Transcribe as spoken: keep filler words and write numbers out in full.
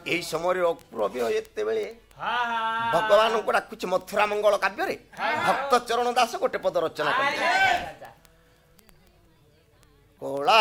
এই সমୟରେ ଅପ୍ରବ୍ୟ ଏତେବେଳେ ଭଗବାନଙ୍କୁ ଡାକୁଛି ମଥୁରା ମଙ୍ଗଳ କାବ୍ୟରେ ଭକ୍ତ ଚରଣ ଦାସ ଗୋଟେ ପଦ ରଚନା କଲେ। କଳା